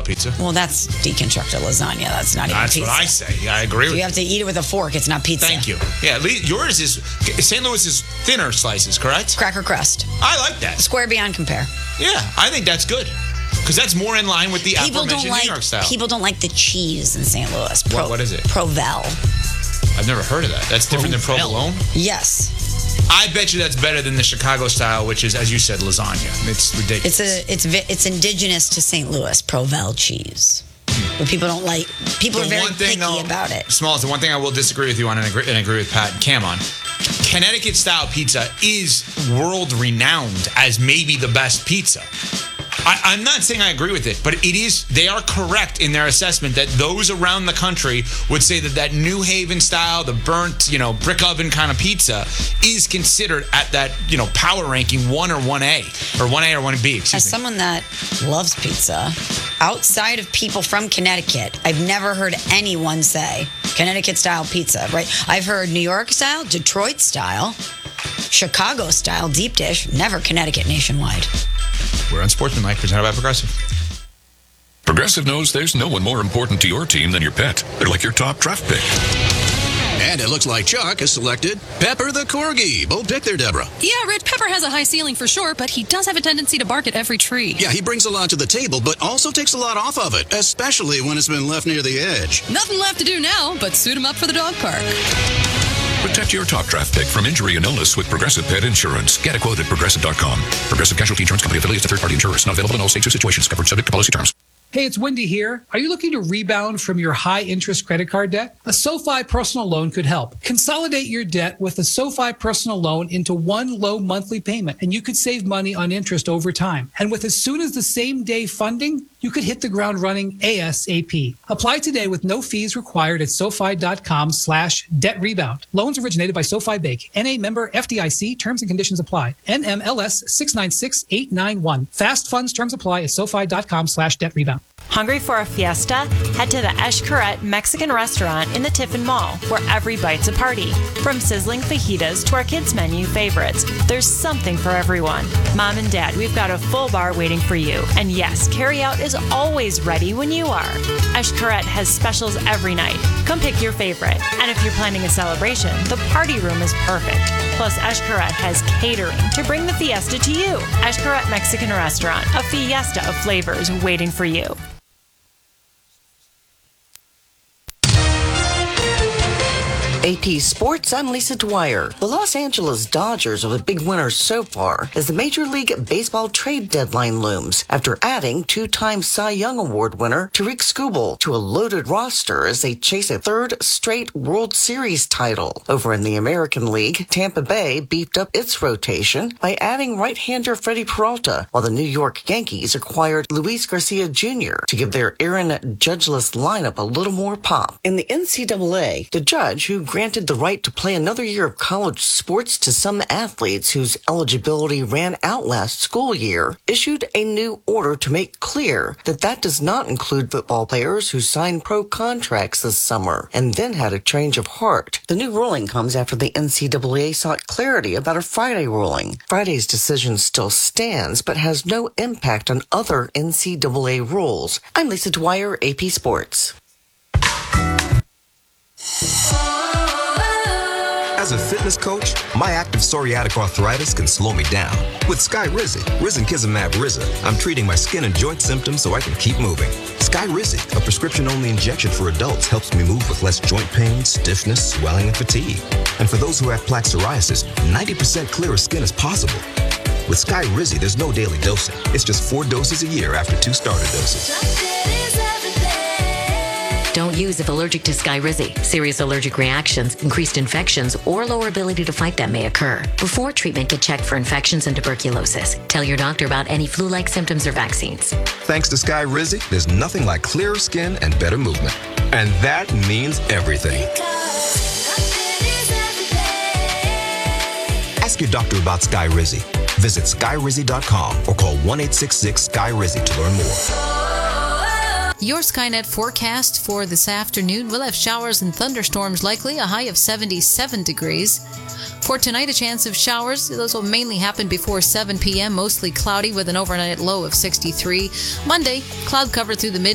pizza. Well, that's deconstructed lasagna. That's not even pizza. That's what I say. Yeah, I agree with you. You have to eat it with a fork. It's not pizza. Thank you. Yeah, yours is, St. Louis is thinner slices, correct? Cracker crust. I like that. Square beyond compare. Yeah, I think that's good. Because that's more in line with the aforementioned New York style. People don't like the cheese in St. Louis. What is it? Provel. I've never heard of that. That's different than provolone? Yes. I bet you that's better than the Chicago style, which is, as you said, lasagna. It's ridiculous. It's indigenous to St. Louis, Provel cheese. But people don't like. People are very picky about it. Smalls, the one thing I will disagree with you on, and agree with Pat and Cam on, Connecticut style pizza is world renowned as maybe the best pizza. I'm not saying I agree with it, but they are correct in their assessment that those around the country would say that New Haven style, the burnt, brick oven kind of pizza is considered at that, power ranking 1 or 1A, or 1A or 1B, excuse me. As someone that loves pizza, outside of people from Connecticut, I've never heard anyone say Connecticut style pizza, right? I've heard New York style, Detroit style, Chicago style, deep dish, never Connecticut nationwide. We're on Sportsmanlike, presented by Progressive. Progressive knows there's no one more important to your team than your pet. They're like your top draft pick. And it looks like Chuck has selected Pepper the Corgi. Bold pick there, Deborah. Yeah, Rich, Pepper has a high ceiling for sure, but he does have a tendency to bark at every tree. Yeah, he brings a lot to the table, but also takes a lot off of it, especially when it's been left near the edge. Nothing left to do now but suit him up for the dog park. Protect your top draft pick from injury and illness with Progressive Pet Insurance. Get a quote at Progressive.com. Progressive Casualty Insurance Company affiliates to third-party insurers. Not available in all states or situations. Covered subject to policy terms. Hey, it's Wendy here. Are you looking to rebound from your high-interest credit card debt? A SoFi personal loan could help. Consolidate your debt with a SoFi personal loan into one low monthly payment, and you could save money on interest over time. And with as soon as the same-day funding, you could hit the ground running ASAP. Apply today with no fees required at SoFi.com/debt rebound. Loans originated by SoFi Bank. NA member FDIC. Terms and conditions apply. NMLS 696891. Fast funds terms apply at SoFi.com/debt rebound. Hungry for a fiesta? Head to the Eshkaret Mexican restaurant in the Tiffin Mall, where every bite's a party. From sizzling fajitas to our kids' menu favorites, there's something for everyone. Mom and Dad, we've got a full bar waiting for you. And yes, carryout is always ready when you are. Eshkaret has specials every night. Come pick your favorite. And if you're planning a celebration, the party room is perfect. Plus, Eshkaret has catering to bring the fiesta to you. Eshkaret Mexican restaurant, a fiesta of flavors waiting for you. AP Sports, I'm Lisa Dwyer. The Los Angeles Dodgers are the big winners so far as the Major League Baseball trade deadline looms after adding two-time Cy Young Award winner Tariq Skubal to a loaded roster as they chase a third straight World Series title. Over in the American League, Tampa Bay beefed up its rotation by adding right-hander Freddie Peralta, while the New York Yankees acquired Luis Garcia Jr. to give their Aaron Judgeless lineup a little more pop. In the NCAA, the judge who granted the right to play another year of college sports to some athletes whose eligibility ran out last school year, issued a new order to make clear that that does not include football players who signed pro contracts this summer and then had a change of heart. The new ruling comes after the NCAA sought clarity about a Friday ruling. Friday's decision still stands, but has no impact on other NCAA rules. I'm Lisa Dwyer, AP Sports. As a fitness coach, my active psoriatic arthritis can slow me down. With Skyrizi, Risankizumab Riza, I'm treating my skin and joint symptoms so I can keep moving. Skyrizi, a prescription-only injection for adults, helps me move with less joint pain, stiffness, swelling, and fatigue. And for those who have plaque psoriasis, 90% clearer skin is possible. With Skyrizi, there's no daily dosing. It's just 4 doses a year after 2 starter doses. Don't use if allergic to Skyrizi. Serious allergic reactions, increased infections, or lower ability to fight them may occur. Before treatment, get checked for infections and tuberculosis. Tell your doctor about any flu-like symptoms or vaccines. Thanks to Skyrizi, there's nothing like clearer skin and better movement. And that means everything. Ask your doctor about Skyrizi. Visit Skyrizi.com or call 1-866-SKY-RIZZI to learn more. Your Skynet forecast for this afternoon. We'll have showers and thunderstorms likely, a high of 77 degrees. For tonight, a chance of showers. Those will mainly happen before 7 p.m., mostly cloudy with an overnight low of 63. Monday, cloud cover through the mid